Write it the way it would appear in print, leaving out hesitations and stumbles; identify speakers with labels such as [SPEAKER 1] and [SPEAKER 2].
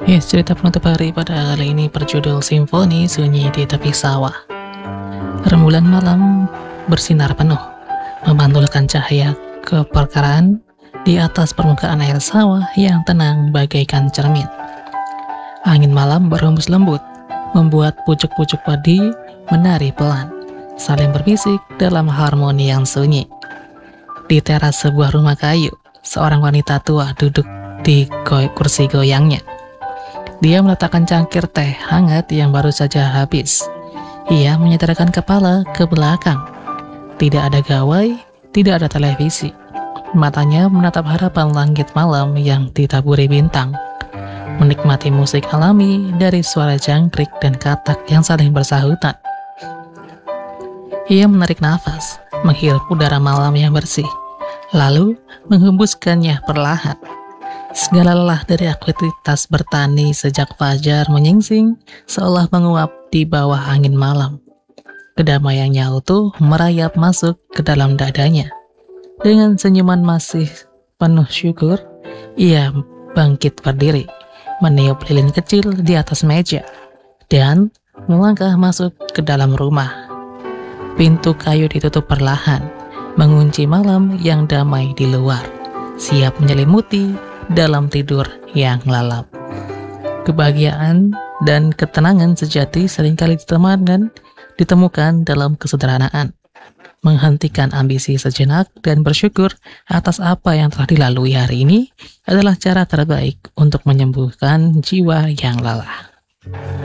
[SPEAKER 1] Yes, cerita penutup hari pada kali ini berjudul Simfoni Sunyi di Tepi Sawah. Rembulan malam bersinar penuh, memantulkan cahaya keperkaraan di atas permukaan air sawah yang tenang bagaikan cermin. Angin malam berhembus lembut, membuat pucuk-pucuk padi menari pelan, saling berbisik dalam harmoni yang sunyi. Di teras sebuah rumah kayu, seorang wanita tua duduk di kursi goyangnya. Dia meletakkan cangkir teh hangat yang baru saja habis. Ia menyenterkan kepala ke belakang. Tidak ada gawai, tidak ada televisi. Matanya menatap harapan langit malam yang ditaburi bintang. Menikmati musik alami dari suara jangkrik dan katak yang saling bersahutan. Ia menarik nafas, menghirup udara malam yang bersih, lalu menghembuskannya perlahan. Segala lelah dari aktivitas bertani sejak fajar menyingsing seolah menguap di bawah angin malam. Kedamaiannya utuh merayap masuk ke dalam dadanya. Dengan senyuman masih penuh syukur, ia bangkit berdiri, meniup lilin kecil di atas meja, dan melangkah masuk ke dalam rumah. Pintu kayu ditutup perlahan, mengunci malam yang damai di luar, siap menyelimuti dalam tidur yang lalap. Kebahagiaan dan ketenangan sejati seringkali ditemukan dalam kesederhanaan. Menghentikan ambisi sejenak dan bersyukur atas apa yang telah dilalui hari ini adalah cara terbaik untuk menyembuhkan jiwa yang lelah.